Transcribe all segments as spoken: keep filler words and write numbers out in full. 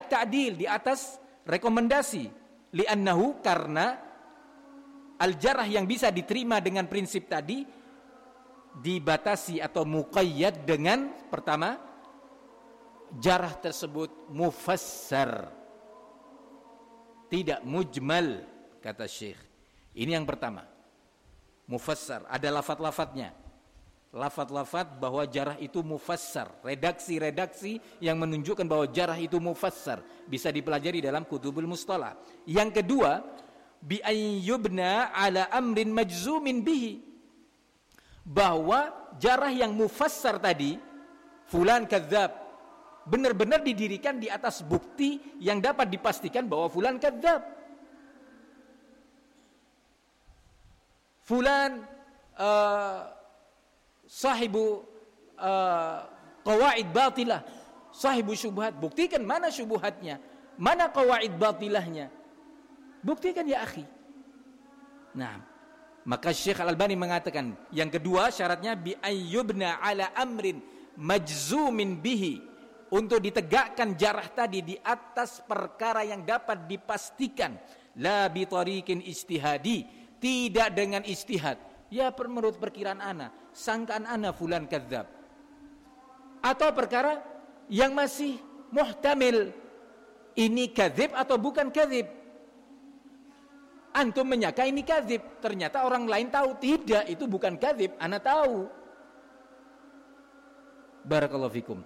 ta'dil, di atas rekomendasi. Li'annahu, karena al-jarh yang bisa diterima dengan prinsip tadi dibatasi atau muqayyad dengan pertama, jarh tersebut mufassar, tidak mujmal, kata Syekh. Ini yang pertama, mufassar, ada lafaz-lafaznya, lafaz-lafaz bahwa jarh itu mufassar, redaksi-redaksi yang menunjukkan bahwa jarh itu mufassar, bisa dipelajari dalam kutubul mustalah. Yang kedua, bi ayyubna ala amrin majzumin bihi, bahwa jarh yang mufassar tadi, fulan kadzab, benar-benar didirikan di atas bukti yang dapat dipastikan bahwa fulan kadzab. Fulan uh, sahibu uh, qawaid batilah, sahibu syubhat, buktikan mana syubhatnya, mana qawaid batilahnya, buktikan ya akhi. Nah, maka Syekh Al-Albani mengatakan yang kedua syaratnya bi ayyubna ala amrin majzumin bihi, untuk ditegakkan jarh tadi di atas perkara yang dapat dipastikan, la bi tariqin ijtihadi, tidak dengan ijtihad. Ya menurut perkiraan ana, sangkaan ana fulan kadzab. Atau perkara yang masih muhtamil, ini kadzib atau bukan kadzib. Antum menyangka ini kadzib, ternyata orang lain tahu tidak, itu bukan kadzib, ana tahu. Barakallahu fikum.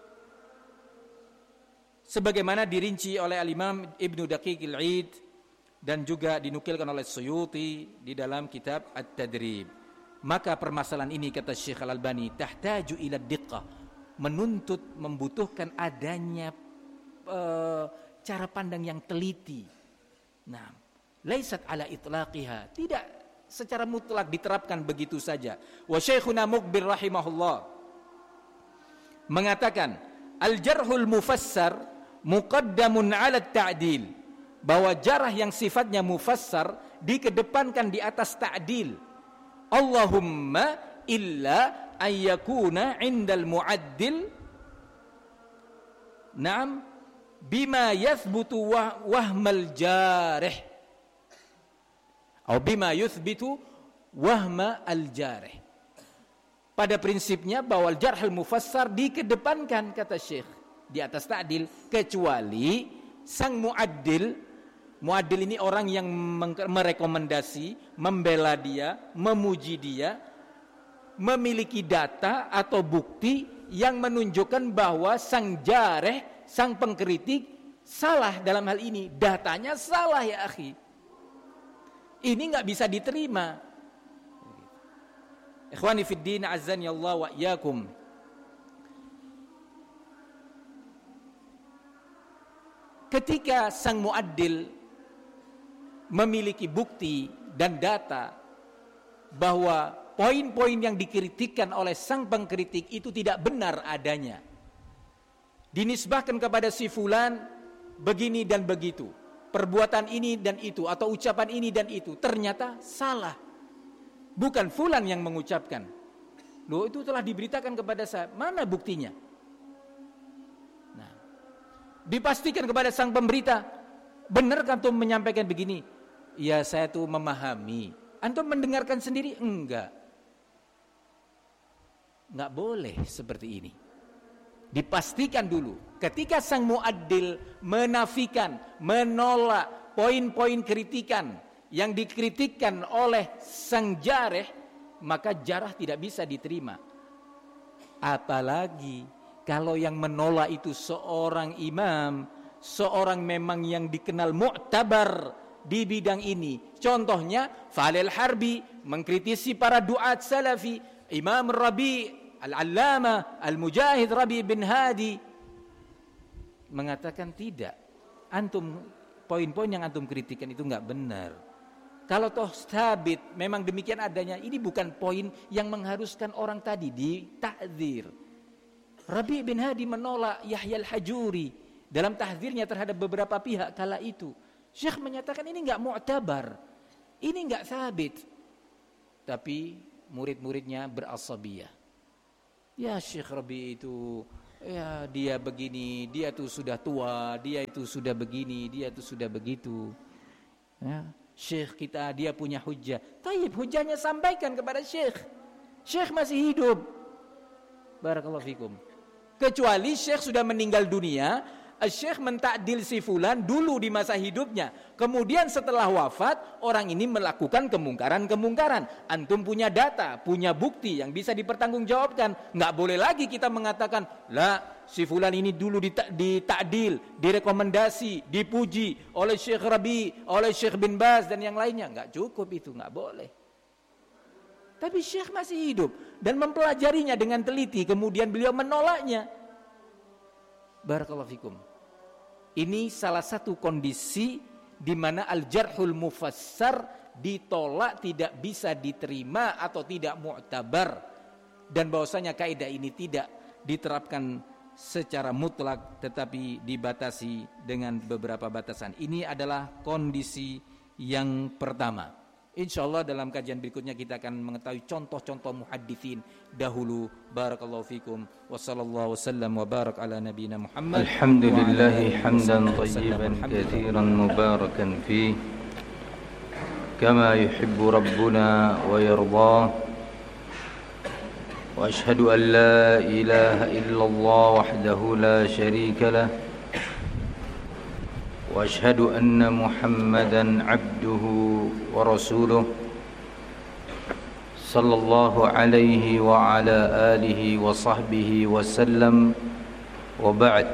Sebagaimana dirinci oleh Al-Imam Ibnu Daqiq Al-Id dan juga dinukilkan oleh Suyuti di dalam kitab At-Tadrib. Maka permasalahan ini, kata Syekh Al-Albani, tahtaju ila diqqah, menuntut, membutuhkan adanya uh, cara pandang yang teliti. Nah, laisat ala itlaqiha, tidak secara mutlak diterapkan begitu saja. Wa Syekhuna Muqbil rahimahullah mengatakan, al-jarhul mufassar muqaddamun ala ta'dil, bahwa jarh yang sifatnya mufassar dikedepankan di atas ta'dil. Allahumma illa ayyakuna indal mu'addil na'am bima yathbutu wahmal jarih, atau bima yuthbitu wahma al-jarih. Pada prinsipnya bahwa al-jarh al-mufassar dikedepankan, kata Syekh, di atas ta'dil, kecuali sang mu'addil. Mu'addil ini orang yang merekomendasi, membela dia, memuji dia, memiliki data atau bukti yang menunjukkan bahwa sang jarih, sang pengkritik salah dalam hal ini, datanya salah ya akhi. Ini enggak bisa diterima. Ikhwani fid din, azzani Allah wa iyyakum. Ketika sang mu'addil memiliki bukti dan data bahwa poin-poin yang dikritikkan oleh sang pengkritik itu tidak benar adanya, dinisbahkan kepada si fulan begini dan begitu, perbuatan ini dan itu, atau ucapan ini dan itu, ternyata salah, bukan fulan yang mengucapkan. Loh, itu telah diberitakan kepada saya, mana buktinya? Nah, dipastikan kepada sang pemberita, benar kan antum menyampaikan begini? Ya, saya tuh memahami. Antum mendengarkan sendiri? Enggak. Enggak boleh seperti ini. Dipastikan dulu. Ketika sang mu'addil menafikan, menolak poin-poin kritikan yang dikritikkan oleh sang jarih, maka jarah tidak bisa diterima. Apalagi kalau yang menolak itu seorang imam, seorang memang yang dikenal mu'tabar di bidang ini. Contohnya Falil Harbi mengkritisi para duat salafi, Imam Rabi, Al-Allamah, Al-Mujahid Rabi bin Hadi mengatakan tidak, antum poin-poin yang antum kritikan itu enggak benar. Kalau toh sabit memang demikian adanya, ini bukan poin yang mengharuskan orang tadi ditahdzir. Rabi bin Hadi menolak Yahya Al-Hajuri dalam tahdzirnya terhadap beberapa pihak kala itu. Syekh menyatakan ini enggak mu'tabar, ini enggak sabit. Tapi murid-muridnya berasabiyah. Ya Syekh Rabi itu Ya, dia begini, dia tuh sudah tua, dia itu sudah begini, dia itu sudah begitu. Ya, syekh kita dia punya hujjah. Taib, hujjahnya sampaikan kepada syekh. Syekh masih hidup. Barakallahu fikum. Kecuali syekh sudah meninggal dunia, syekh mentakdil si fulan dulu di masa hidupnya. Kemudian setelah wafat, orang ini melakukan kemungkaran-kemungkaran. Antum punya data, punya bukti yang bisa dipertanggungjawabkan. Nggak boleh lagi kita mengatakan, lah si fulan ini dulu ditakdil, direkomendasi, dipuji oleh Syekh Rabi, oleh Syekh bin Baz dan yang lainnya. Nggak cukup itu, nggak boleh. Tapi syekh masih hidup dan mempelajarinya dengan teliti, kemudian beliau menolaknya. Barakallahu fikum. Ini salah satu kondisi di mana al-jarhul mufassar ditolak, tidak bisa diterima atau tidak mu'tabar, dan bahwasanya kaidah ini tidak diterapkan secara mutlak tetapi dibatasi dengan beberapa batasan. Ini adalah kondisi yang pertama. Insyaallah dalam kajian berikutnya kita akan mengetahui contoh-contoh muhadditsin dahulu. Barakallahu fikum wa sallallahu wasallam wa barak ala nabiyyina Muhammad. Alhamdulillah hamdan tayyiban katsiran mubarakan fi kama yuhibbu rabbuna wa yarda. Wa ashhadu an la ilaha illallah wahdahu la syarika lah. وأشهد أن محمدًا عبده ورسوله صلى الله عليه وعلى آله وصحبه وسلم وبعد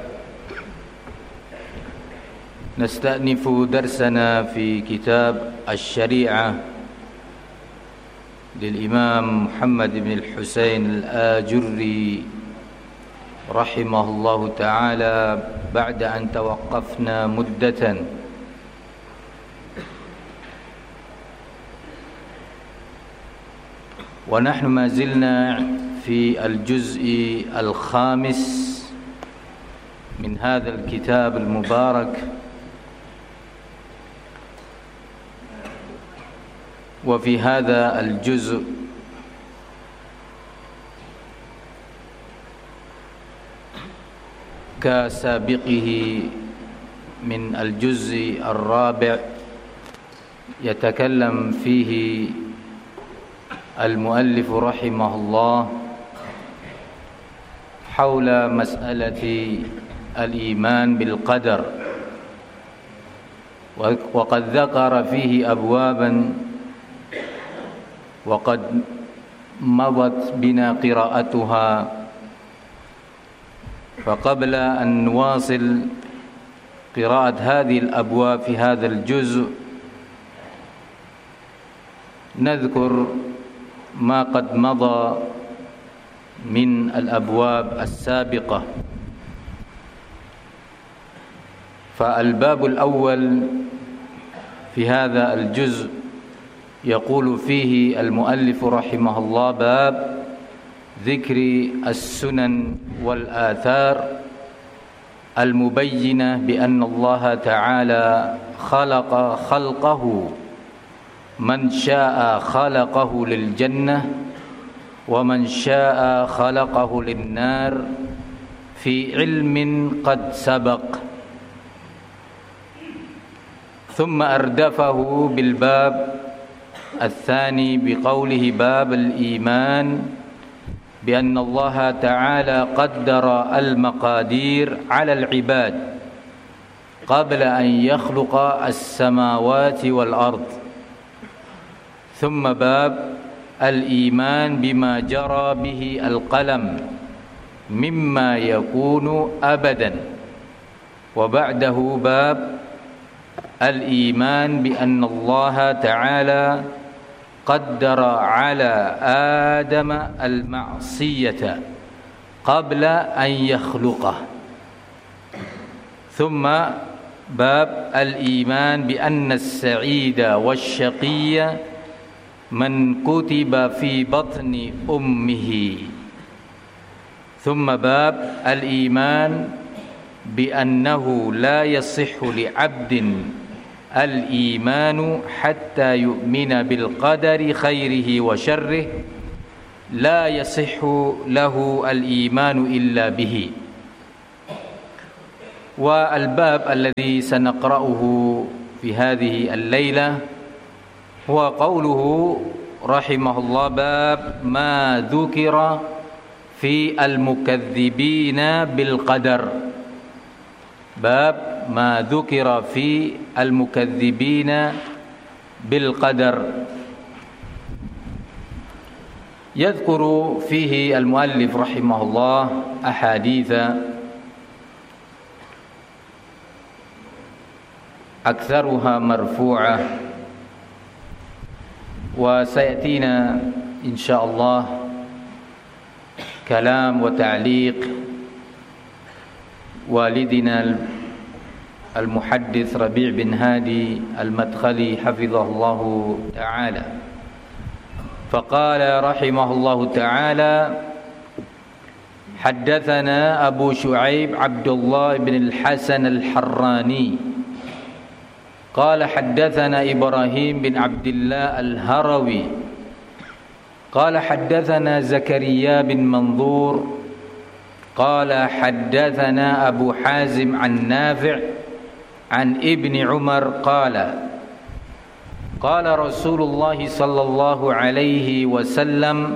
نستأنف درسنا في كتاب الشريعة للإمام محمد بن الحسين الآجري رحمه الله تعالى بعد أن توقفنا مدة. ونحن ما زلنا في الجزء الخامس من هذا الكتاب المبارك، وفي هذا الجزء كسابقه من الجزء الرابع يتكلم فيه المؤلف رحمه الله حول مسألة الإيمان بالقدر، وقد ذكر فيه أبوابا وقد مضت بنا قراءتها. فقبل أن نواصل قراءة هذه الأبواب في هذا الجزء نذكر ما قد مضى من الأبواب السابقة. فالباب الأول في هذا الجزء يقول فيه المؤلف رحمه الله باب ذكر السنن والآثار المبينة بأن الله تعالى خلق خلقه من شاء خلقه للجنة ومن شاء خلقه للنار في علم قد سبق. ثم أردفه بالباب الثاني بقوله باب الإيمان بأن الله تعالى قدر المقادير على العباد قبل أن يخلق السماوات والأرض. ثم باب الإيمان بما جرى به القلم مما يكون أبدا. وبعده باب الإيمان بأن الله تعالى قدر على آدم المعصية قبل أن يخلقه. ثم باب الإيمان بأن السعيد والشقي من كتب في بطن أمه. ثم باب الإيمان بأنه لا يصح لعبد الإيمان حتى يؤمن بالقدر خيره وشره، لا يصح له الإيمان إلا به. والباب الذي سنقرأه في هذه الليلة هو قوله رحمه الله باب ما ذكر في المكذبين بالقدر باب ما ذكر في المكذبين بالقدر يذكر فيه المؤلف رحمه الله أحاديث أكثرها مرفوعة وسيأتينا إن شاء الله كلام وتعليق والدنا المحدث ربيع بن هادي المدخلي حفظه الله تعالى فقال رحمه الله تعالى حدثنا أبو شعيب عبد الله بن الحسن الحراني قال حدثنا إبراهيم بن عبد الله الهروي قال حدثنا زكريا بن منظور قال حدثنا أبو حازم عن نافع عن ابن عمر قال قال رسول الله صلى الله عليه وسلم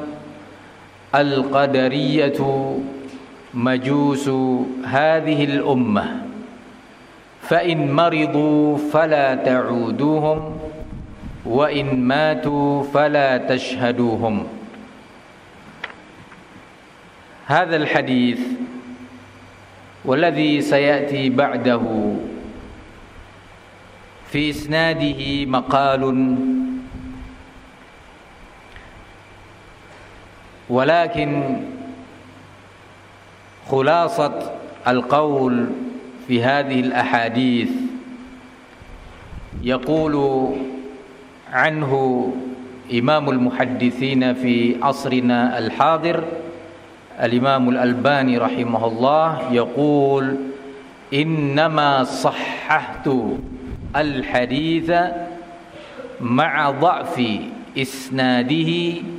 القدرية مجوس هذه الأمة فإن مرضوا فلا تعودوهم وإن ماتوا فلا تشهدوهم. هذا الحديث والذي سيأتي بعده في إسناده مقال ولكن خلاصة القول في هذه الأحاديث يقول عنه إمام المحدثين في عصرنا الحاضر الإمام الألباني رحمه الله يقول إنما صححت الحديث مع ضعف إسناده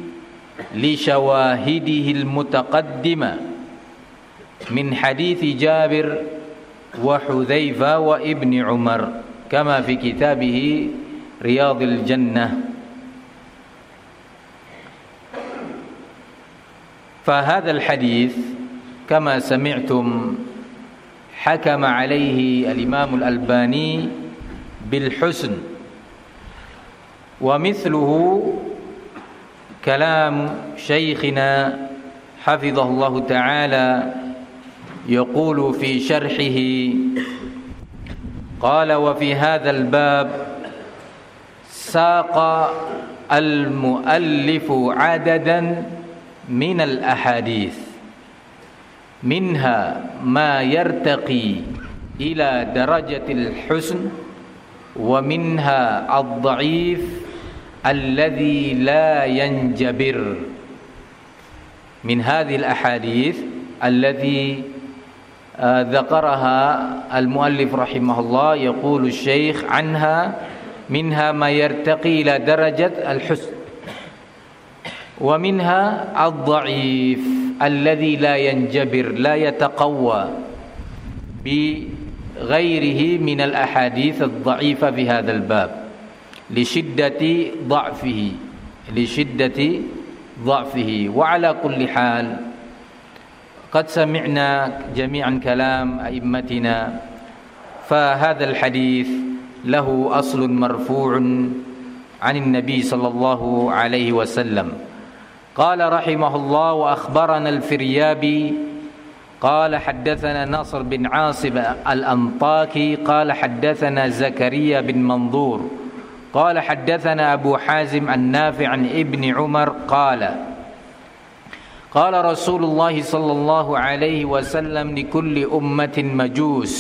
لشواهده المتقدمة من حديث جابر وحذيفة وابن عمر كما في كتابه رياض الجنة. فهذا الحديث كما سمعتم حكم عليه الإمام الألباني بالحسن ومثله كلام شيخنا حفظه الله تعالى يقول في شرحه قال وفي هذا الباب ساق المؤلف عددا من الأحاديث منها ما يرتقي إلى درجة الحسن ومنها الضعيف الذي لا ينجبر. من هذه الأحاديث التي ذكرها المؤلف رحمه الله يقول الشيخ عنها منها ما يرتقي إلى درجة الحسن ومنها الضعيف الذي لا ينجبر لا يتقوى بغيره من الأحاديث الضعيفة في هذا الباب لشدة ضعفه لشدة ضعفه. وعلى كل حال قد سمعنا جميعا كلام أئمتنا فهذا الحديث له أصل مرفوع عن النبي صلى الله عليه وسلم. قال رحمه الله وأخبرنا الفريابي قال حدثنا نصر بن عاصم الأنطاكي قال حدثنا زكريا بن منظور قال حدثنا أبو حازم عن نافع عن ابن عمر قال قال رسول الله صلى الله عليه وسلم لكل أمة مجوس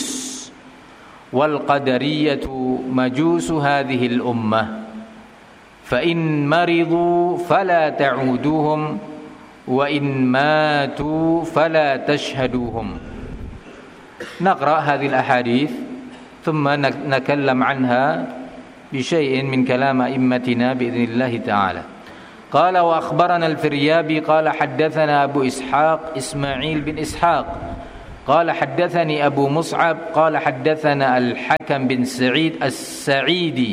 والقدرية مجوس هذه الأمة فإن مرضوا فلا تعودوهم وإن ماتوا فلا تشهدوهم. نقرأ هذه الأحاديث ثم نتكلم عنها بشيء من كلام أئمتنا بإذن الله تعالى. قال وأخبرنا الفريابي قال حدثنا أبو إسحاق إسماعيل بن إسحاق قال حدثني أبو مصعب قال حدثنا الحكم بن سعيد السعيدي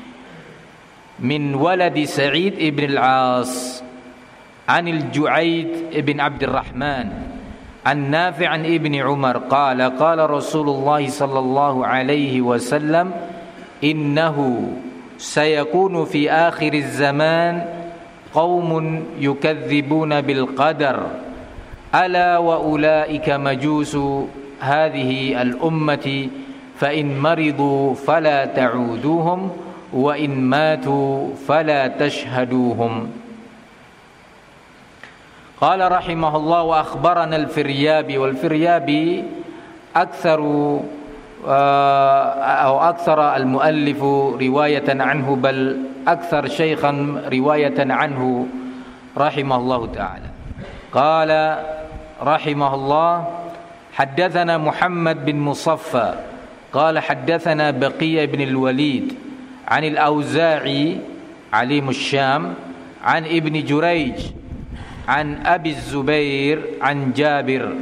من ولد سعيد بن العاص عن الجعيد بن عبد الرحمن عن نافع عن ابن عمر قال قال رسول الله صلى الله عليه وسلم إنه سيكون في آخر الزمان قوم يكذبون بالقدر ألا وأولئك مجوس هذه الأمة فإن مرضوا فلا تعودوهم وإن ماتوا فلا تشهدوهم. قال رحمه الله وأخبرنا الفريابي والفريابي أكثر أو أكثر المؤلف رواية عنه بل أكثر شيخا رواية عنه رحمه الله تعالى. قال رحمه الله حدثنا محمد بن مصفى قال حدثنا بقية بن الوليد عن الأوزاعي عليم الشام عن ابن جريج عن أبي الزبير عن جابر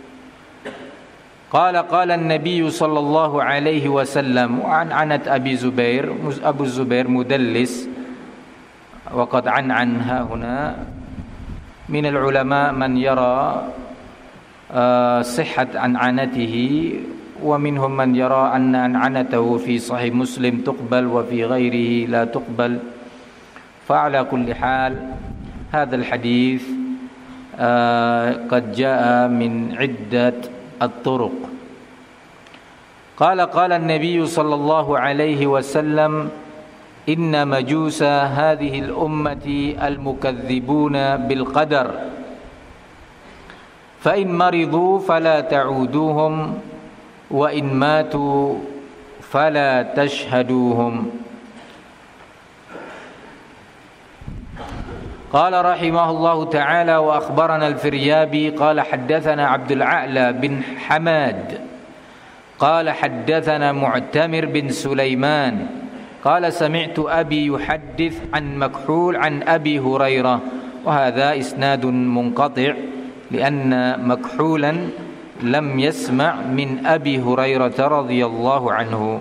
قال قال النبي صلى الله عليه وسلم وعن عنت أبي زبير أبو الزبير مدلس وقد عن عنها هنا من العلماء من يرى صحة عنعنته ومنهم من يرى أن عنعنته في صحيح مسلم تقبل وفي غيره لا تقبل. فعلى كل حال هذا الحديث قد جاء من عدة الطرق. قال قال النبي صلى الله عليه وسلم إن مجوس هذه الأمة المكذبون بالقدر فإن مرضوا فلا تعودوهم وإن ماتوا فلا تشهدوهم. قال رحمه الله تعالى وأخبرنا الفريابي قال حدثنا عبد الأعلى بن حماد قال حدثنا معتمر بن سليمان قال سمعت أبي يحدث عن مكحول عن أبي هريرة وهذا إسناد منقطع لأن مكحولا لم يسمع من أبي هريرة رضي الله عنه.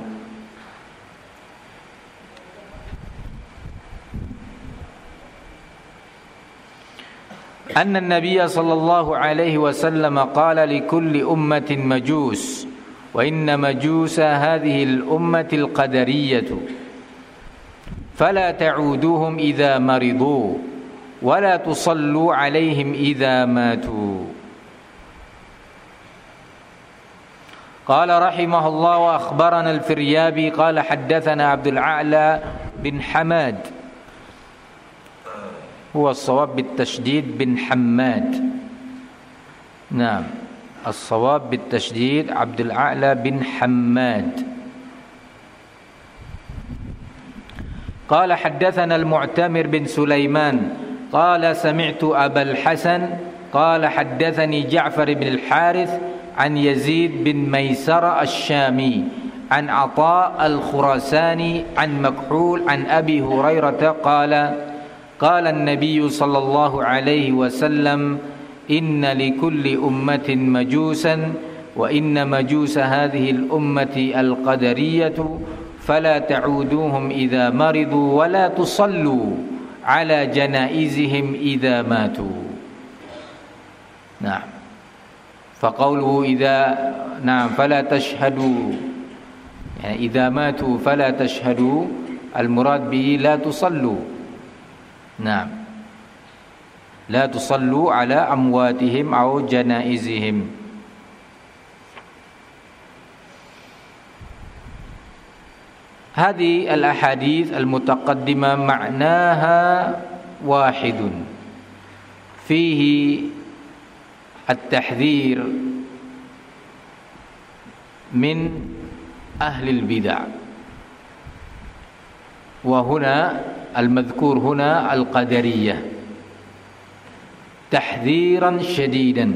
أن النبي صلى الله عليه وسلم قال لكل أمة مجوس وإن مجوس هذه الأمة القدرية فلا تعودوهم إذا مرضوا ولا تصلوا عليهم إذا ماتوا. قال رحمه الله وأخبرنا الفريابي قال حدثنا عبد الأعلى بن حماد هو الصواب بالتشديد بن حماد نعم الصواب بالتشديد عبد الأعلى بن حماد. قال حدثنا المعتمر بن سليمان قال سمعت أبا الحسن قال حدثني جعفر بن الحارث عن يزيد بن ميسرة الشامي عن عطاء الخراساني عن مكحول عن أبي هريرة قال قال النبي صلى الله عليه وسلم إن لكل أمة مجوسا وإن مجوس هذه الأمة القدرية فلا تعودوهم إذا مرضوا ولا تصلوا على جنائزهم إذا ماتوا. نعم فقوله إذا نعم فلا تشهدوا يعني إذا ماتوا فلا تشهدوا المراد به لا تصلوا نعم لا تصلوا على أمواتهم أو جنائزهم. هذه الأحاديث المتقدمة معناها واحد فيه التحذير من أهل البدع وهنا المذكور هنا القدرية تحذيرا شديدا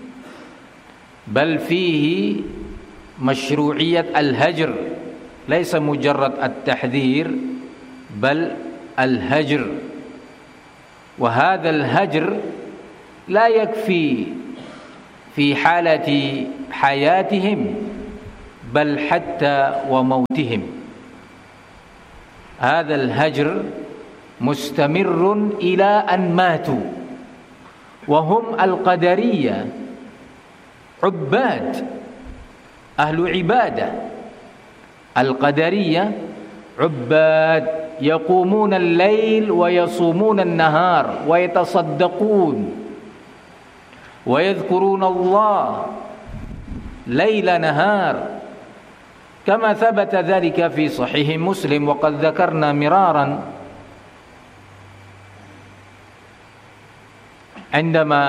بل فيه مشروعية الهجر ليس مجرد التحذير بل الهجر. وهذا الهجر لا يكفي في حالة حياتهم بل حتى وموتهم. هذا الهجر مستمر إلى أن ماتوا، وهم القدرية عباد أهل عبادة. القدرية عباد يقومون الليل ويصومون النهار ويتصدقون ويذكرون الله ليل نهار، كما ثبت ذلك في صحيح مسلم، وقد ذكرنا مرارا عندما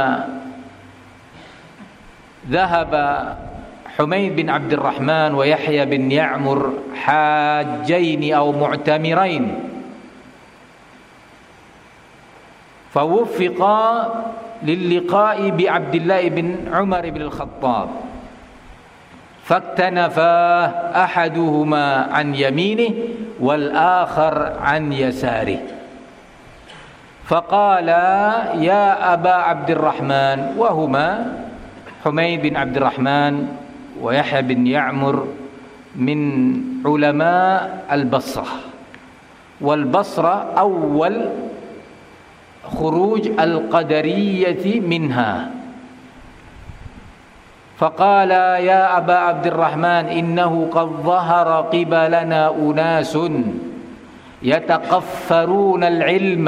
ذهب حميد بن عبد الرحمن ويحيى بن يعمر حاجين أو معتمرين، فوفقا للقاء بعبد الله بن عمر بن الخطاب، فاكتنفا أحدهما عن يمينه والآخر عن يساره، فقال يا أبا عبد الرحمن، وهما حميد بن عبد الرحمن ويحيى بن يعمر من علماء البصرة، والبصرة أول خروج القدرية منها، فقال يا أبا عبد الرحمن إنه قد ظهر قبلنا أناس يتقفرون العلم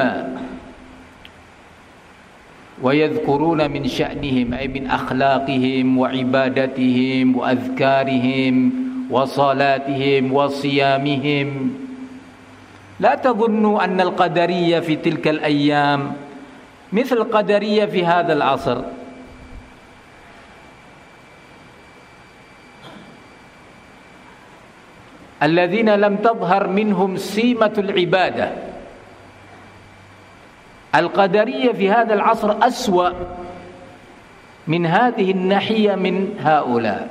ويذكرون من شأنهم أي من أخلاقهم وعبادتهم وأذكارهم وصلاتهم وصيامهم. لا تظنوا أن القدرية في تلك الأيام مثل القدرية في هذا العصر. الذين لم تظهر منهم سيمة العبادة. القدرية في هذا العصر أسوأ من هذه الناحية من هؤلاء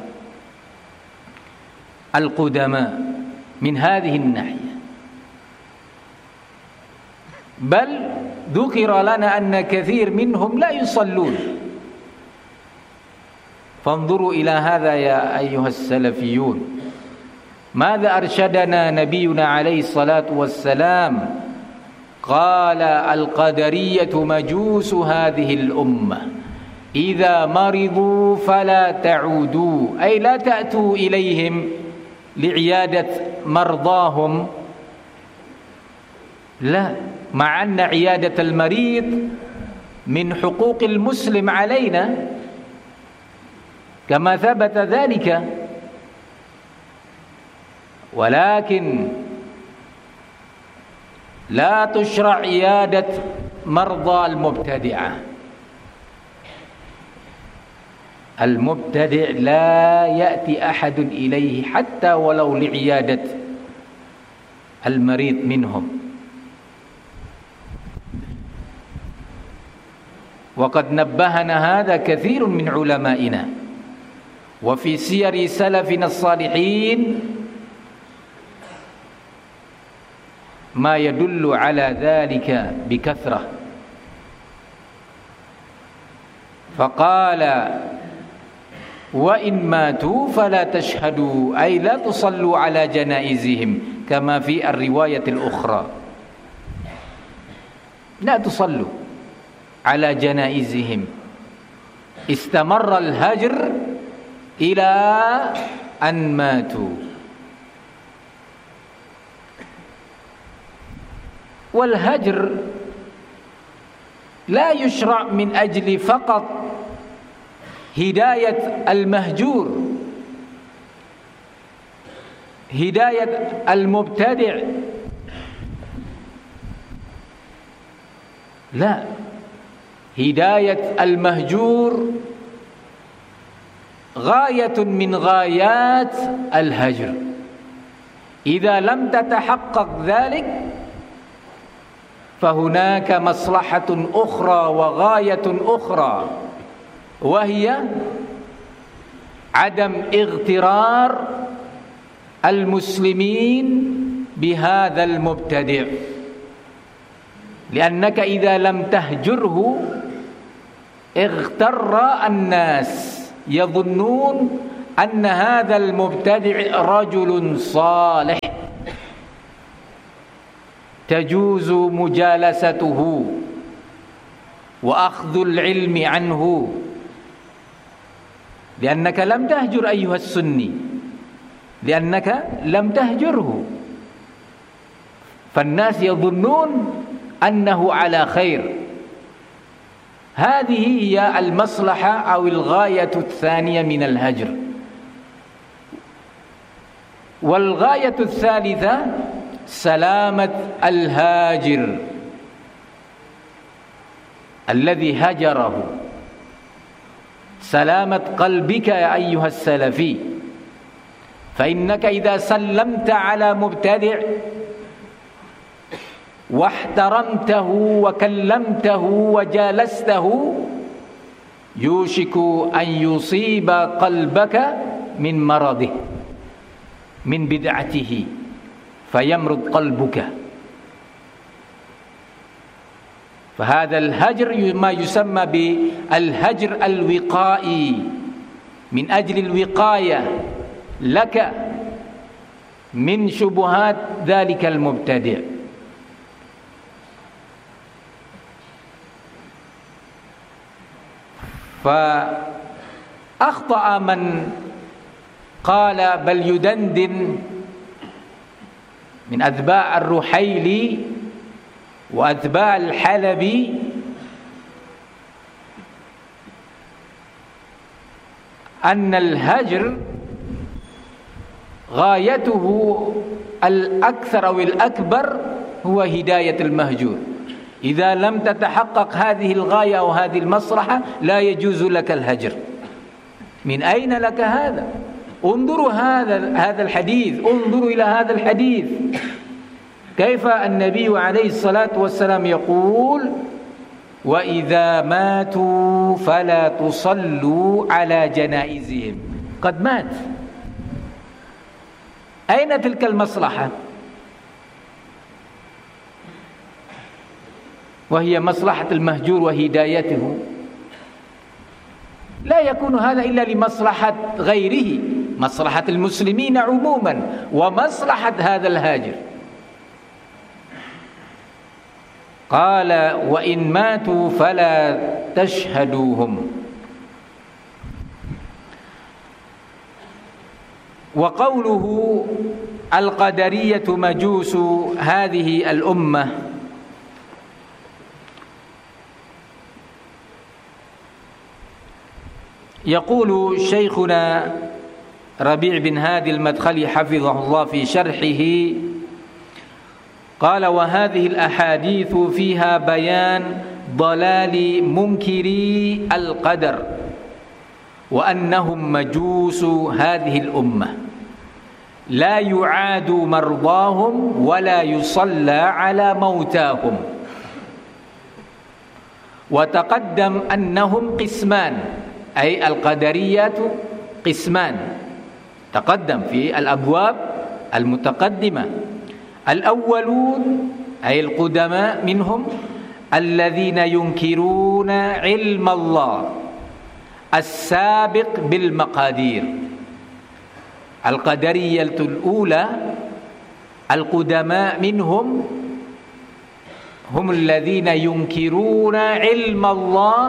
القدماء، من هذه الناحية. بل ذكر لنا أن كثير منهم لا يصلون. فانظروا إلى هذا يا أيها السلفيون، ماذا أرشدنا نبينا عليه الصلاة والسلام؟ قال القدرية مجوس هذه الأمة، إذا مرضوا فلا تعودوا، أي لا تأتوا إليهم لعيادة مرضاهم، لا، مع أن عيادة المريض من حقوق المسلم علينا كما ثبت ذلك، ولكن لا تشرع عيادة مرضى المبتدعة. المبتدع لا يأتي أحد إليه حتى ولو لعيادة المريض منهم. وقد نبهنا هذا كثير من علمائنا، وفي سير سلفنا الصالحين ما يدل على ذلك بكثرة. فقال وإن ماتوا فلا تشهدوا، أي لا تصلوا على جنائزهم، كما في الرواية الأخرى لا تصلوا على جنائزهم. استمر الهجر إلى أن ماتوا. والهجر لا يشرع من أجل فقط هداية المهجور، هداية المبتدع، لا، هداية المهجور غاية من غايات الهجر. إذا لم تتحقق ذلك فهناك مصلحة أخرى وغاية أخرى، وهي عدم اغترار المسلمين بهذا المبتدع، لأنك إذا لم تهجره اغتر الناس يظنون أن هذا المبتدع رجل صالح تجوز مجالسته وأخذ العلم عنه، لأنك لم تهجر أيها السني، لأنك لم تهجره، فالناس يظنون أنه على خير. هذه هي المصلحة أو الغاية الثانية من الهجر. والغاية الثالثة سلامة الهاجر الذي هجره، سلامة قلبك يا أيها السلفي، فإنك إذا سلمت على مبتدع واحترمته وكلمته وجالسته يوشك أن يصيب قلبك من مرضه، من بدعته، فيمرض قلبك. فهذا الهجر ما يسمى بالهجر الوقائي، من أجل الوقاية لك من شبهات ذلك المبتدع. فأخطأ من قال بل يدندن من أتباع الرحيلي وأتباع الحلبي أن الهجر غايته الأكثر أو الأكبر هو هداية المهجور. إذا لم تتحقق هذه الغاية أو هذه المصلحة لا يجوز لك الهجر. من أين لك هذا؟ انظروا هذا هذا الحديث، انظروا إلى هذا الحديث، كيف النبي عليه الصلاة والسلام يقول: وإذا ماتوا فلا تصلوا على جنائزهم. قد مات، أين تلك المصلحة؟ وهي مصلحة المهجور وهدايته. لا يكون هذا إلا لمصلحة غيره، مصلحة المسلمين عموما ومصلحة هذا الهاجر. قال: وإن ماتوا فلا تشهدوهم. وقوله القدرية مجوس هذه الأمة، يقول شيخنا ربيع بن هادي المدخلي حفظه الله في شرحه، قال: وهذه الأحاديث فيها بيان ضلال منكري القدر وأنهم مجوس هذه الأمة، لا يعاد مرضاهم ولا يصلى على موتاهم. وتقدم أنهم قسمان، أي القدرية قسمان، تقدم في الأبواب المتقدمة. الأولون أي القدماء منهم الذين ينكرون علم الله السابق بالمقادير. القدرية الأولى القدماء منهم هم الذين ينكرون علم الله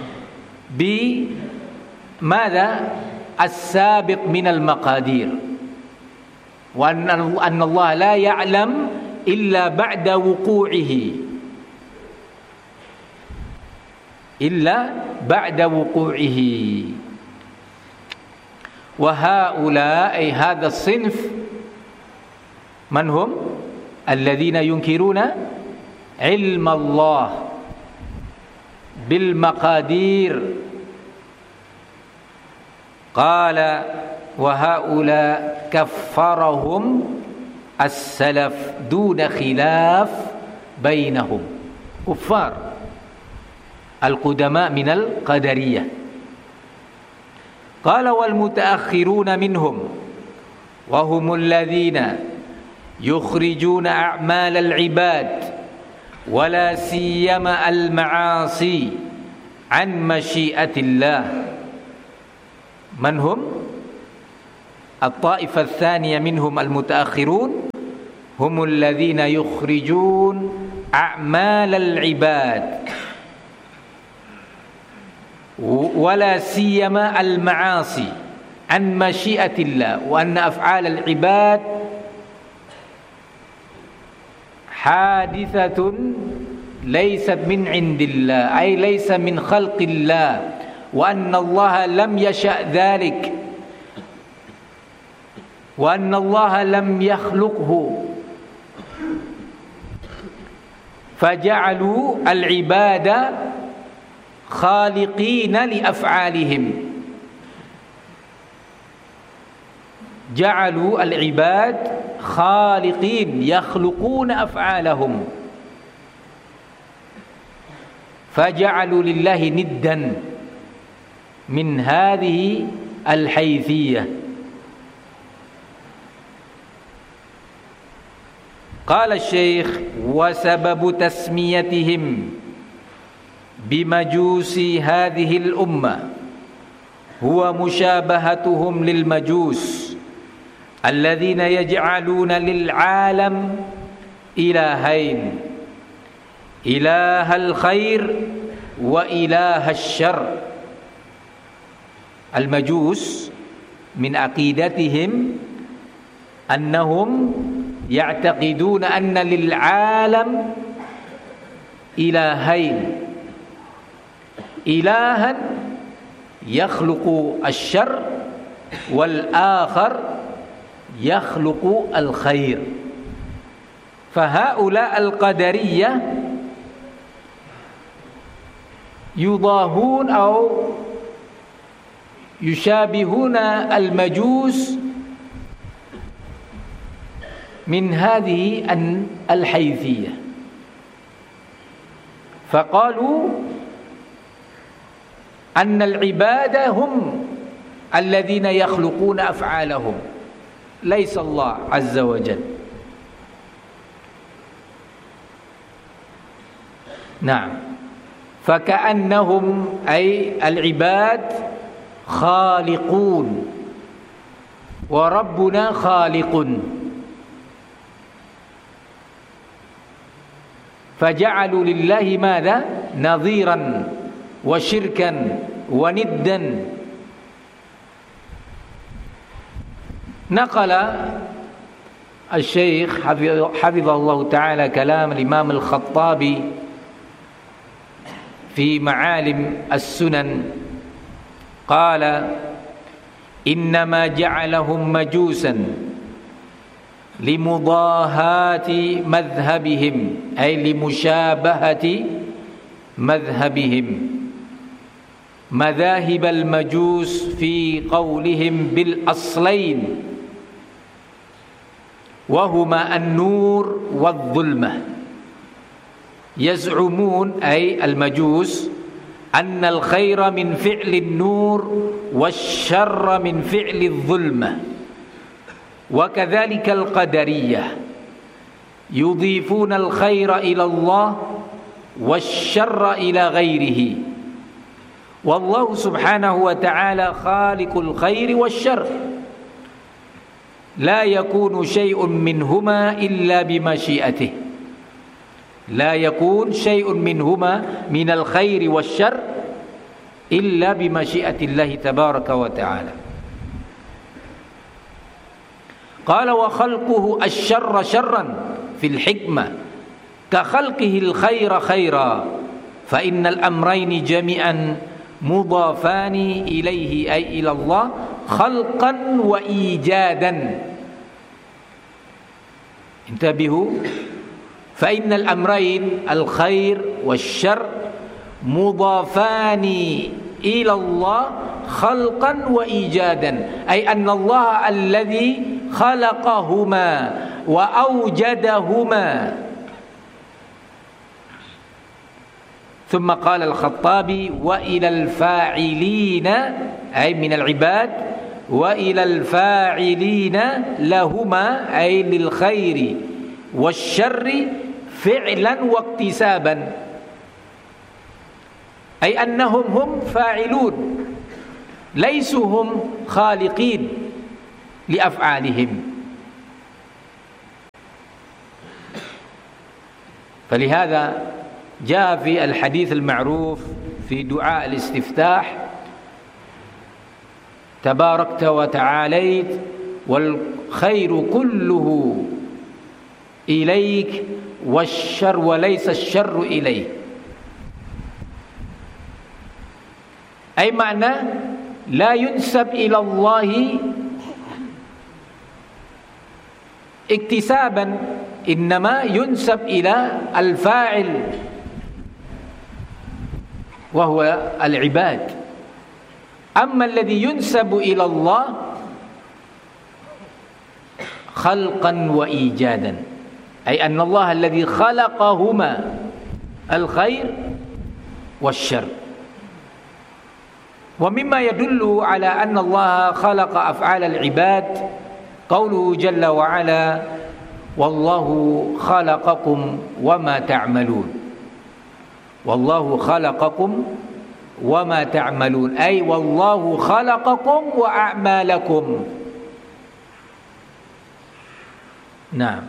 بماذا؟ السابق من المقادير، وأن أن الله لا يعلم إلا بعد وقوعه، إلا بعد وقوعه. وهؤلاء أي هذا الصنف من هم؟ الذين ينكرون علم الله بالمقادير. قال: وهؤلاء كفرهم السلف دون خلاف بينهم، كفار القدماء من القدرية. قال: والمتأخرون منهم وهم الذين يخرجون أعمال العباد ولا سيما المعاصي عن مشيئة الله، من هم؟ الطائفة الثانية منهم المتأخرون هم الذين يخرجون أعمال العباد ولا سيما المعاصي عن مشيئة الله، وأن أفعال العباد حادثة ليست من عند الله، أي ليس من خلق الله، وأن الله لم يشأ ذلك، وأن الله لم يخلقه، فجعلوا العباد خالقين لأفعالهم، جعلوا العباد خالقين يخلقون أفعالهم، فجعلوا لله ندا من هذه الحيثية. قال الشيخ: وسبب تسميتهم بمجوس هذه الأمة هو مشابهتهم للمجوس الذين يجعلون للعالم إلهين، إله الخير وإله الشر. المجوس من عقيدتهم أنهم يعتقدون أن للعالم إلهين، إلها يخلق الشر والآخر يخلق الخير. فهؤلاء القدرية يضاهون أو يشابهون المجوس من هذه الحيثية، فقالوا أن العباد هم الذين يخلقون أفعالهم، ليس الله عز وجل. نعم، فكأنهم أي العباد خالقون وربنا خالق، فجعلوا لله ماذا؟ نظيرا وشركا وندا. نقل الشيخ حفظه الله تعالى كلام الإمام الخطابي في معالم السنن، قال: إنما جعلهم مجوسا لمضاهاة مذهبهم، أي لمشابهة مذهبهم مذاهب المجوس في قولهم بالأصلين، وهما النور والظلمة. يزعمون أي المجوس أن الخير من فعل النور والشر من فعل الظلمة. وكذلك القدرية يضيفون الخير إلى الله والشر إلى غيره، والله سبحانه وتعالى خالق الخير والشر، لا يكون شيء منهما إلا بمشيئته، لا يكون شيء منهما من الخير والشر إلا بمشيئة الله تبارك وتعالى. قال: وخلقه الشر شرا في الحكمة كخلقه الخير خيرا، فإن الأمرين جميعا مضافان إليه أي إلى الله خلقا وإيجادا. انتبهوا، فإن الأمرين الخير والشر مضافان إلى الله خلقا وإيجادا، أي أن الله الذي خلقهما وأوجدهما. ثم قال الخطابي: وإلى الفاعلين أي من العباد، وإلى الفاعلين لهما أي للخير والشر فعلا واكتسابا، أي أنهم هم فاعلون laisu hum khaliqin li af'alihim. فلهذا جاء في الحديث المعروف في دعاء الاستفتاح تباركت وتعاليت والخير كله إليك والشر وليس الشر إليك. أي معنى لا ينسب إلى الله اكتسابا إنما ينسب إلى الفاعل وهو العباد. أما الذي ينسب إلى الله خلقا وإيجادا، أي أن الله الذي خلقهما الخير والشر. ومما يدل على أن الله خلق أفعال العباد قوله جل وعلا والله خلقكم وما تعملون. والله خلقكم وما تعملون أي والله خلقكم وأعمالكم. نعم،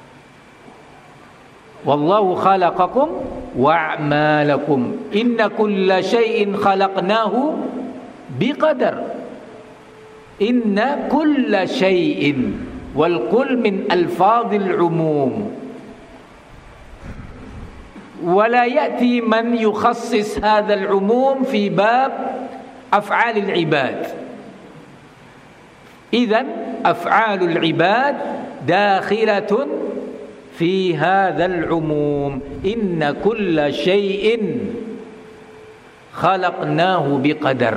والله خلقكم وأعمالكم إن كل شيء خلقناه بقدر. إن كل شيء، والكل من ألفاظ العموم، ولا يأتي من يخصص هذا العموم في باب أفعال العباد. إذن أفعال العباد داخلة في هذا العموم إن كل شيء خلقناه بقدر.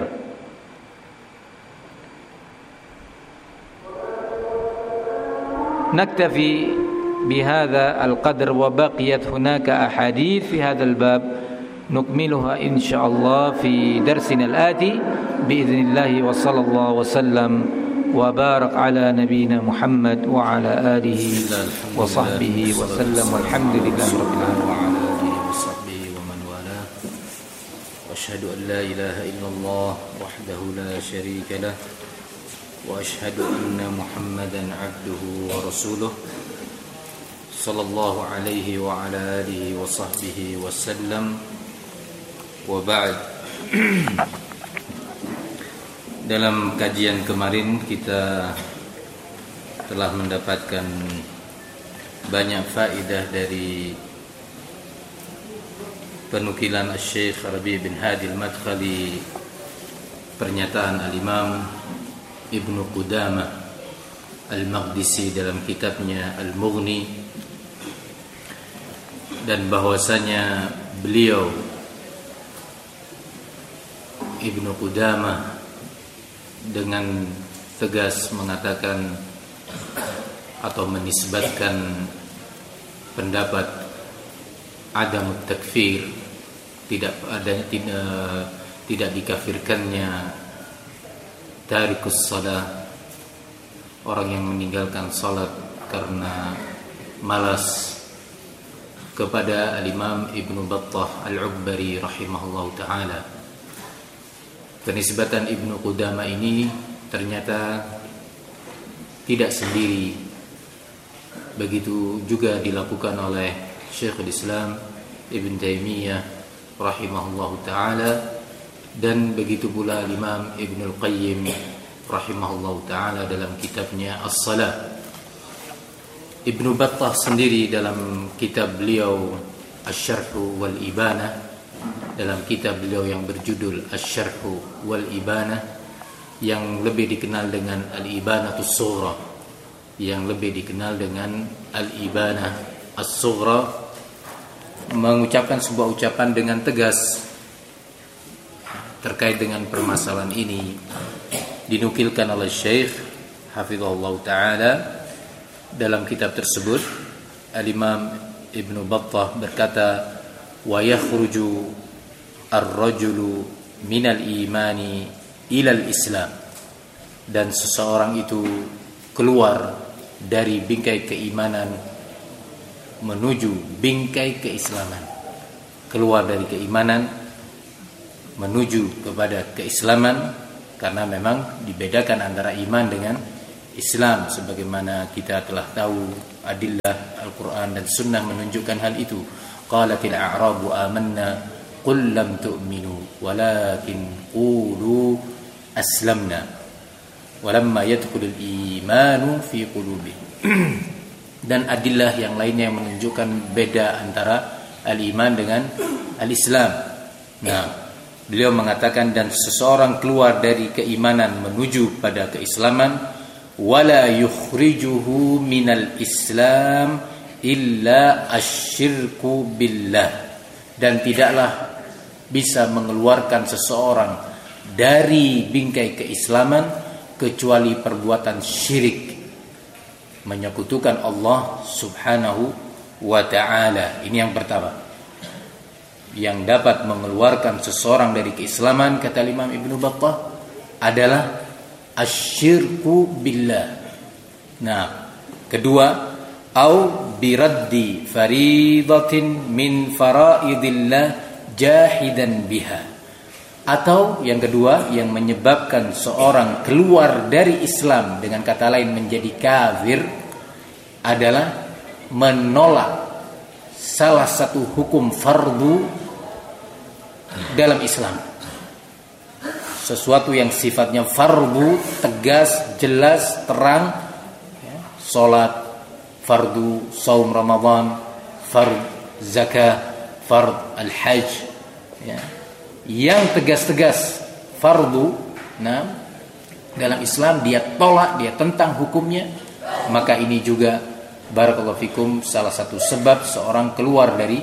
نكتفي بهذا القدر وبقيت هناك أحاديث في هذا الباب نكملها إن شاء الله في درسنا الآتي بإذن الله. وصلى الله وسلم وبارك على نبينا محمد وعلى آله وصحبه وسلم والحمد لله رب العالمين وعلى آله وصحبه ومن والاه. وأشهد أن لا إله إلا الله وحده لا شريك له وأشهد أن محمدا عبده ورسوله صلى الله عليه وعلى آله وصحبه وسلم وبعد. Dalam kajian kemarin kita telah mendapatkan banyak faedah dari penukilan Syekh Rabi' bin Hadi al-Madkhali, pernyataan al-Imam Ibnu Qudamah al-Maqdisi dalam kitabnya Al-Mughni, dan bahwasanya beliau Ibnu Qudamah dengan tegas mengatakan atau menisbatkan pendapat adam takfir, tidak ada tidak tidak dikafirkannya tarikus salat, orang yang meninggalkan salat karena malas, kepada al-Imam Ibnu Battah al-Ubbari rahimahullahu taala. Penisbatan Ibnu Qudamah ini ternyata tidak sendiri, begitu juga dilakukan oleh Syekhul Islam Ibn Taimiyah rahimahullahu taala, dan begitu pula Imam Ibnul Qayyim rahimahullahu taala dalam kitabnya As-Salah. Ibnu Battah sendiri dalam kitab beliau Asy-Syarh wal Ibanah, dalam kitab beliau yang berjudul Asy-Syarh wal Ibanah, yang lebih dikenal dengan Al-Ibanatus Sughra, yang lebih dikenal dengan Al-Ibanah As-Sughra, mengucapkan sebuah ucapan dengan tegas terkait dengan permasalahan ini. Dinukilkan oleh Syekh hafizahullah taala dalam kitab tersebut, Al-Imam Ibnu Battah berkata, wa yakhruju ar-rajulu minal imani ilal Islam, dan seseorang itu keluar dari bingkai keimanan menuju bingkai keislaman, keluar dari keimanan menuju kepada keislaman, karena memang dibedakan antara iman dengan Islam, sebagaimana kita telah tahu adillah Al-Quran dan Sunnah menunjukkan hal itu. Qalatil a'rabu amanna qul lam tu'minu walakin qulu aslamna walamma yadkhulul imanu fi qulubihim. Dan adillah yang lainnya yang menunjukkan beda antara al-iman dengan al-Islam. Nah, beliau mengatakan, dan seseorang keluar dari keimanan menuju pada keislaman, wala yukhrijuhu minal Islam illa asyirku billah, dan tidaklah bisa mengeluarkan seseorang dari bingkai keislaman kecuali perbuatan syirik, menyekutukan Allah Subhanahu wa ta'ala. Ini yang pertama, yang dapat mengeluarkan seseorang dari keislaman, kata Imam Ibnu Battah, adalah asyirku billah. Nah, kedua, au biraddi faridatin min faraidillah jahidan biha, atau yang kedua yang menyebabkan seorang keluar dari Islam, dengan kata lain menjadi kafir, adalah menolak salah satu hukum fardu dalam Islam. Sesuatu yang sifatnya fardu, tegas, jelas, terang, ya, salat fardu, saum Ramadan, fard zakah, fard al-hajj, ya, yang tegas-tegas fardu, nah, dalam Islam dia tolak, dia tentang hukumnya, maka ini juga barakallahu fikum salah satu sebab seorang keluar dari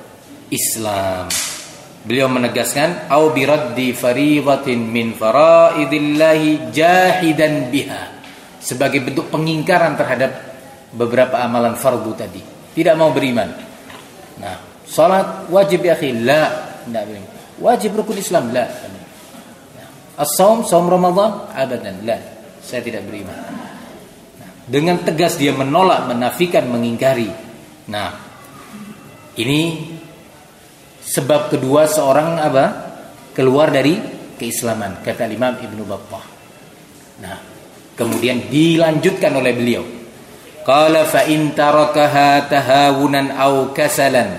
Islam. Beliau menegaskan, au biraddi faridatin min faraidillahi jahidan biha, sebagai bentuk pengingkaran terhadap beberapa amalan fardu tadi, tidak mau beriman. Nah, salat wajib ya akhi, la, tidak beriman. Wajib rukun Islam, la. As-saum, saum Ramadan, abadan, la, saya tidak beriman. Nah, dengan tegas dia menolak, menafikan, mengingkari. Nah, ini sebab kedua seorang apa? Keluar dari keislaman, kata Imam Ibnu Battah. Nah, kemudian dilanjutkan oleh beliau, qala fa in tarakaha tahawunan aw kasalan.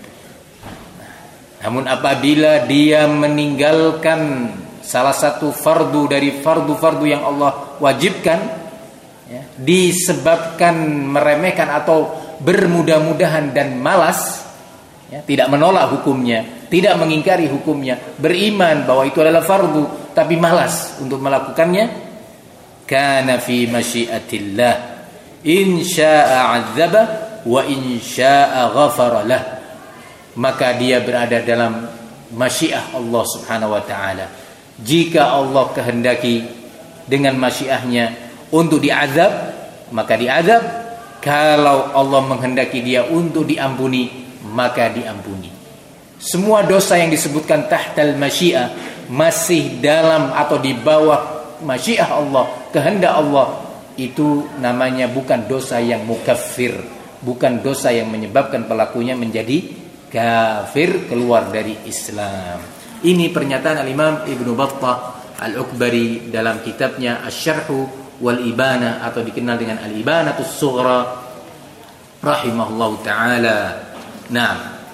Namun apabila dia meninggalkan salah satu fardu dari fardu-fardu yang Allah wajibkan, ya, disebabkan meremehkan atau bermudah-mudahan dan malas, ya, tidak menolak hukumnya, tidak mengingkari hukumnya, beriman bahwa itu adalah fardu tapi malas untuk melakukannya, kana fi masyiatillah in syaa'a 'adzaba wa in syaa'a ghafara lah, maka dia berada dalam masyiah Allah Subhanahu wa taala. Jika Allah kehendaki dengan masyiahnya untuk diazab, maka diazab. Kalau Allah menghendaki dia untuk diampuni, maka diampuni. Semua dosa yang disebutkan tahtal masyiah, masih dalam atau di bawah masyiah Allah, kehendak Allah, itu namanya bukan dosa yang mukaffir, bukan dosa yang menyebabkan pelakunya menjadi kafir, keluar dari Islam. Ini pernyataan al-Imam Ibnu Battah Al-Ukbari dalam kitabnya Asy-Syarh wal Ibana, atau dikenal dengan Al-Ibanatus Sughra, rahimahullahu taala. Nah,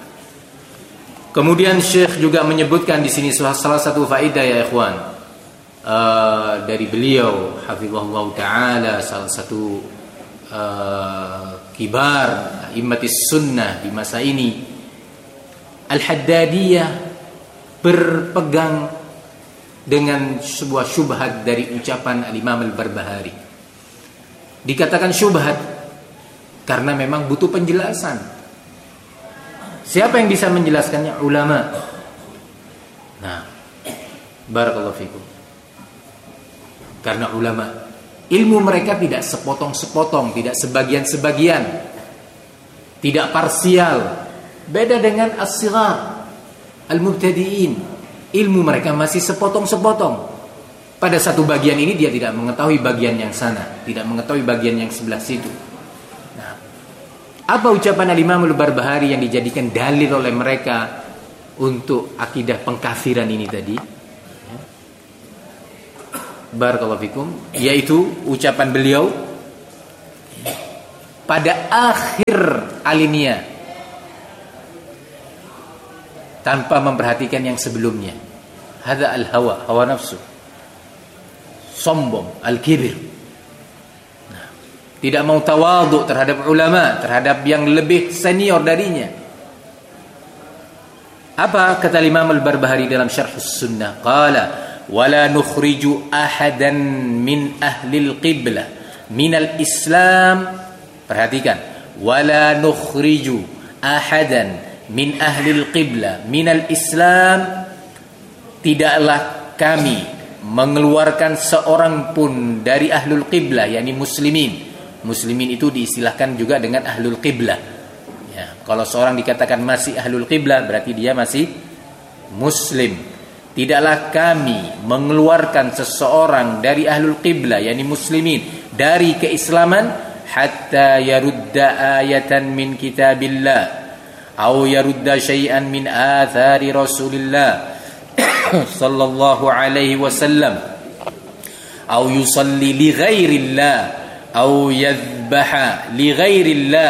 kemudian Syekh juga menyebutkan di sini salah satu faedah, ya ikhwan, uh, dari beliau hafizahullah taala, salah satu uh, kibar immatis sunnah di masa ini, Al-Haddadiyah berpegang dengan sebuah syubhat dari ucapan Al-Imam Al-Barbahari. Dikatakan syubhat karena memang butuh penjelasan. Siapa yang bisa menjelaskannya? Ulama. Nah, barakallahu fikum. Karena ulama, ilmu mereka tidak sepotong-sepotong, tidak sebagian-sebagian, tidak parsial. Beda dengan as-sighar, al-mubtadi'in. Ilmu mereka masih sepotong-sepotong. Pada satu bagian ini dia tidak mengetahui bagian yang sana, tidak mengetahui bagian yang sebelah situ. Nah, apa ucapan Al-Imam Al-Barbahari yang dijadikan dalil oleh mereka untuk akidah pengkafiran ini tadi? barakallahu fikum, yaitu ucapan beliau pada akhir alinea tanpa memperhatikan yang sebelumnya. Hadza al-hawa, hawa nafsu, sombong, al-kibir. Nah, tidak mau tawadhu terhadap ulama, terhadap yang lebih senior darinya. Apa kata Imam Al-Barbahari dalam Syarh Sunnah? Qala wala nukhriju ahadan min ahli al-qiblah min al-islam. Perhatikan, wala nukhriju ahadan min ahli al-qiblah min al-islam. Tidaklah kami mengeluarkan seorang pun dari ahlul qiblah, yakni muslimin. Muslimin itu diistilahkan juga dengan ahlul qiblah. Ya, kalau seorang dikatakan masih ahlul qiblah, berarti dia masih muslim. Tidaklah kami mengeluarkan seseorang dari ahlul qiblah, yakni muslimin, dari keislaman hatta yarudda ayatan min kitabillah atau yarudda syai'an min athari Rasulillah sallallahu alaihi wasallam atau yusalli li ghairillah atau yadhbaha li ghairillah.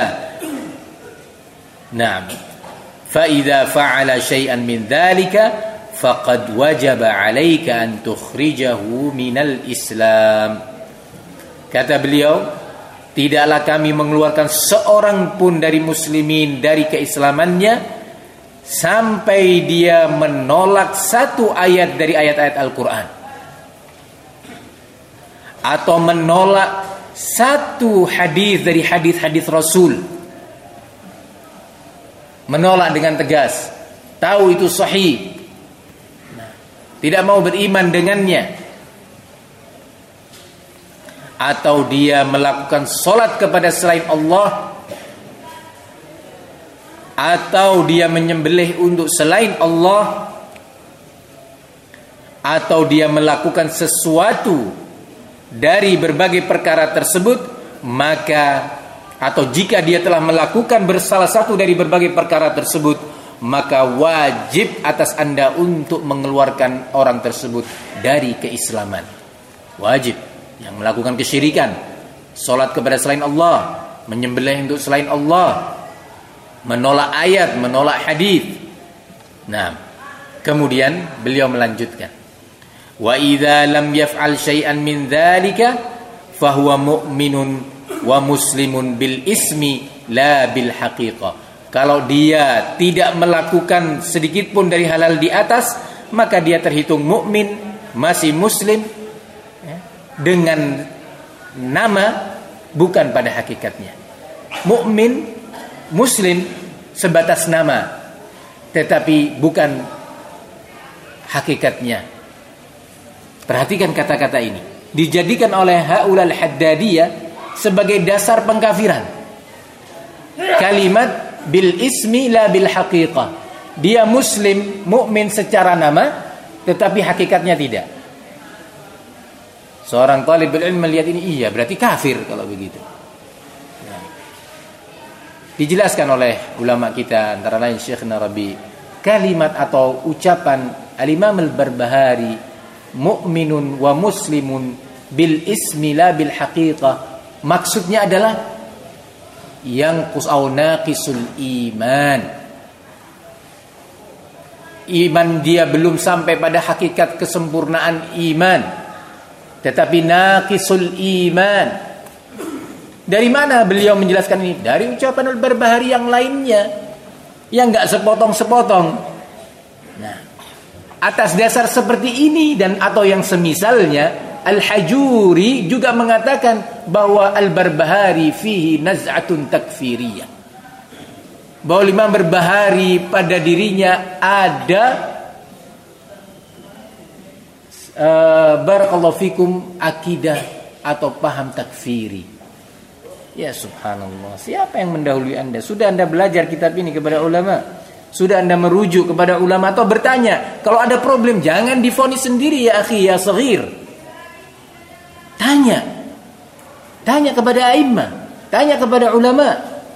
Naam, fa idza fa'ala syai'an min dzalika faqad wajaba 'alaika an tukhrijahu minal Islam. Kata beliau, tidaklah kami mengeluarkan seorang pun dari muslimin dari keislamannya sampai dia menolak satu ayat dari ayat-ayat Al-Quran, atau menolak satu hadis dari hadis-hadis Rasul. Menolak dengan tegas, tahu itu sahih, nah, tidak mau beriman dengannya, atau dia melakukan solat kepada selain Allah, atau dia menyembelih untuk selain Allah, atau dia melakukan sesuatu dari berbagai perkara tersebut, maka atau jika dia telah melakukan bersalah satu dari berbagai perkara tersebut, maka wajib atas Anda untuk mengeluarkan orang tersebut dari keislaman. Wajib. Yang melakukan kesyirikan, solat kepada selain Allah, menyembelih untuk selain Allah, menolak ayat, menolak hadis. Nah, kemudian beliau melanjutkan, wa idza lam yaf'al syai'an min dzalika fahuwa mu'minun wa muslimun bil ismi la bil haqiqah. Kalau dia tidak melakukan sedikit pun dari halal di atas, maka dia terhitung mukmin, masih muslim dengan nama, bukan pada hakikatnya. Mukmin, muslim sebatas nama, tetapi bukan hakikatnya. Perhatikan kata-kata ini, dijadikan oleh haulal haddadiyah sebagai dasar pengkafiran. Kalimat bil ismi la bil haqiqah. Dia muslim, mukmin secara nama, tetapi hakikatnya tidak. Seorang talibul ilm melihat ini, iya berarti kafir kalau begitu. Nah, dijelaskan oleh ulama kita, antara lain Syekh Narabi, kalimat atau ucapan Al-Imam Al-Barbahari, mu'minun wa muslimun bil ismi la bil haqiqah, maksudnya adalah yang qusau naqisul iman. Iman dia belum sampai pada hakikat kesempurnaan iman, tetapi naqisul iman. Dari mana beliau menjelaskan ini? Dari ucapan Al-Barbahari yang lainnya, yang enggak sepotong-sepotong. Nah, atas dasar seperti ini dan atau yang semisalnya, Al-Hajuri juga mengatakan bahwa Al-Barbahari fihi naz'atun takfiriyah, bahwa Imam Barbahari pada dirinya ada uh, barakallahu fikum akidah atau paham takfiri. Ya subhanallah, siapa yang mendahului Anda? Sudah Anda belajar kitab ini kepada ulama? Sudah Anda merujuk kepada ulama atau bertanya? Kalau ada problem jangan divonis sendiri ya akhi ya saghir. Tanya. Tanya kepada a'immah, tanya kepada ulama.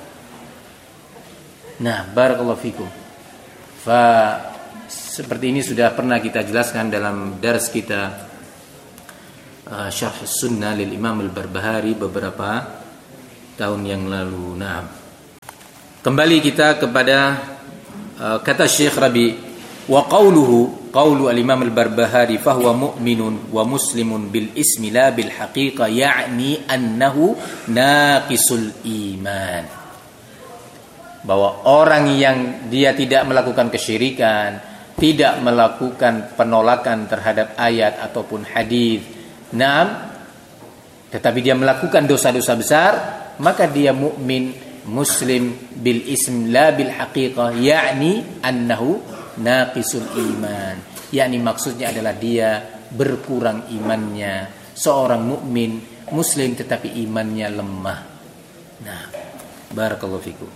Nah, barakallahu fikum. Fa seperti ini sudah pernah kita jelaskan dalam dars kita uh, Syarh Sunnah lil Imam Al-Barbahari beberapa tahun yang lalu. Nah, kembali kita kepada uh, kata Syekh Rabi, wa qawluhu qawlu al-Imam Al-Barbahari fahuwa mu'minun wa muslimun bil ismi la bil haqiqah, ya'ni annahu naqisul iman. Bahwa orang yang dia tidak melakukan kesyirikan, tidak melakukan penolakan terhadap ayat ataupun hadis, naam, tetapi dia melakukan dosa-dosa besar, maka dia mukmin muslim bil ism la bil haqiqah, yakni annahu naqisul iman, yakni maksudnya adalah dia berkurang imannya. Seorang mukmin muslim tetapi imannya lemah. Nah, barakallahu fikum.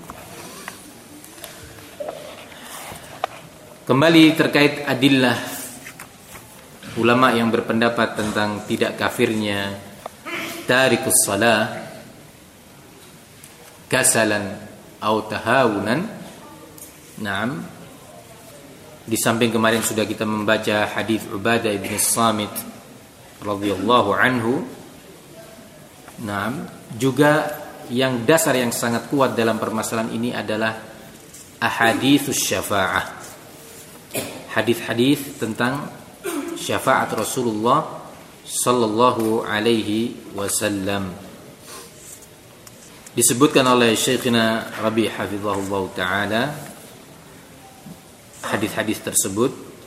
Kembali terkait adillah ulama yang berpendapat tentang tidak kafirnya tarikus shalah kasalan atau tahawunan. Naam, di samping kemarin sudah kita membaca hadis Ubadah bin Samit radhiyallahu anhu. Naam, juga yang dasar yang sangat kuat dalam permasalahan ini adalah ahaditsus syafa'ah. Hadis-hadis tentang syafaat Rasulullah sallallahu alaihi wasallam. Disebutkan oleh Syekhina Rabi hafizahullah taala hadis-hadis tersebut.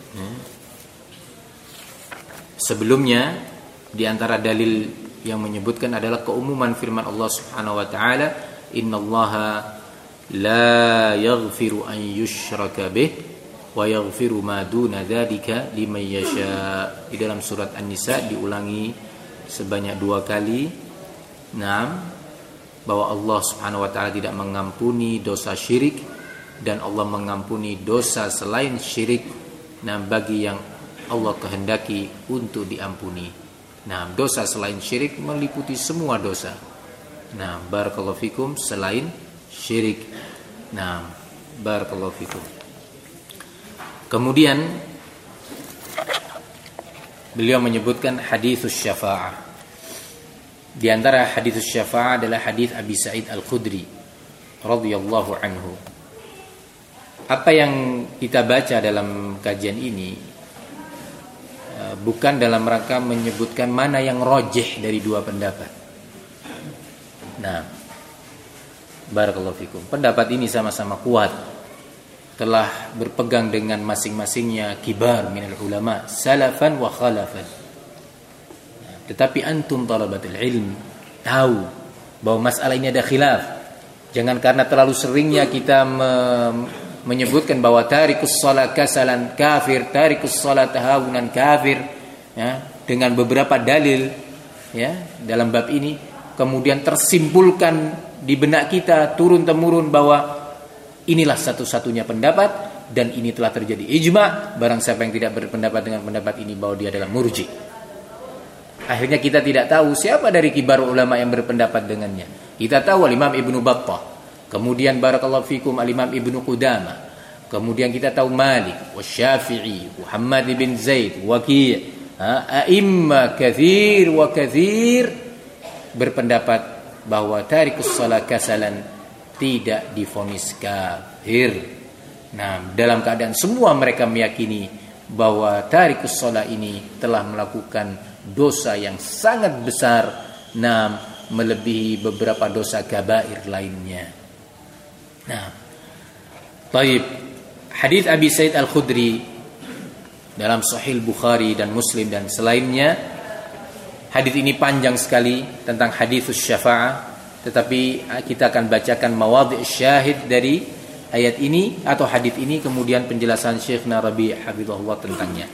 Sebelumnya di antara dalil yang menyebutkan adalah keumuman firman Allah Subhanahu wa taala, innallaha la yaghfiru an yushraka bih wa yaghfiru ma duna dzalika liman yasha. Di dalam surat An-Nisa diulangi sebanyak dua kali. Naam, bahwa Allah Subhanahu wa taala tidak mengampuni dosa syirik dan Allah mengampuni dosa selain syirik. Nah, bagi yang Allah kehendaki untuk diampuni. Nah, dosa selain syirik meliputi semua dosa. Nah, barakallahu fikum, selain syirik. Nah, barakallahu fikum. Kemudian beliau menyebutkan haditsus syafa'ah. Di antara haditsus syafa'ah adalah hadis Abi Sa'id Al-Khudri radhiyallahu anhu. Apa yang kita baca dalam kajian ini bukan dalam rangka menyebutkan mana yang rajih dari dua pendapat. Nah, barakallahu fikum, pendapat ini sama-sama kuat, telah berpegang dengan masing-masingnya kibar minal ulama salafan wa khalafan. Tetapi antum talabatul ilm tahu bahwa masalah ini ada khilaf. Jangan karena terlalu seringnya kita me- menyebutkan bahwa tarikus shalah kasalan kafir, tarikus shalah tahawunan kafir, ya, dengan beberapa dalil, ya, dalam bab ini, kemudian tersimpulkan di benak kita turun temurun bahwa inilah satu-satunya pendapat dan ini telah terjadi ijma. Barang siapa yang tidak berpendapat dengan pendapat ini bahwa dia adalah murji. Akhirnya kita tidak tahu siapa dari kibar ulama yang berpendapat dengannya. Kita tahu Imam Ibnu Battah, kemudian barakallahu fikum Imam Ibnu Qudamah, kemudian kita tahu Malik, Wasyafi'i, Muhammad bin Zaid, Waqi', a'imma katsir wa katsir berpendapat bahwa tarikus shalah kasalan tidak divonis kafir. Nah, dalam keadaan semua mereka meyakini bahwa tarikus shalah ini telah melakukan dosa yang sangat besar, nah, melebihi beberapa dosa kabair lainnya. Nah, baik, hadis Abi Sa'id Al-Khudri dalam Sahih Bukhari dan Muslim dan selainnya. Hadis ini panjang sekali tentang haditsus syafa'ah, tetapi kita akan bacakan mawadhi' syahid dari ayat ini atau hadis ini, kemudian penjelasan Syekh Rabi' hafizahullah tentangnya.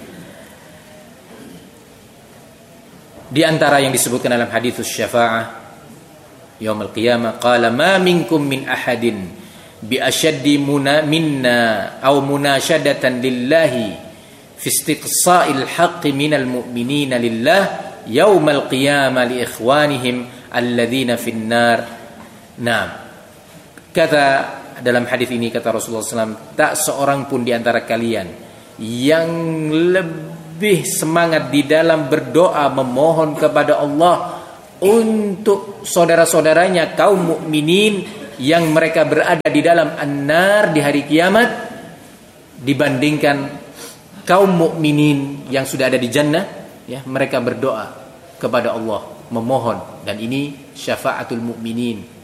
Di antara yang disebutkan dalam haditsus syafa'ah yaumul qiyamah, qala ma minkum min ahadin bi ashaddi minna aw munashadatan lillahi fi istiqsa'il haqqi minal mu'minina lillah yaumal qiyamah li ikhwanihim alladzina finnar. Nah, kata dalam hadis ini, kata Rasulullah shallallahu alaihi wasallam, tak seorang pun di antara kalian yang lebih lebih semangat di dalam berdoa memohon kepada Allah untuk saudara-saudaranya kaum mukminin yang mereka berada di dalam an-nar di hari kiamat dibandingkan kaum mukminin yang sudah ada di jannah, ya, mereka berdoa kepada Allah memohon, dan ini syafaatul mukminin,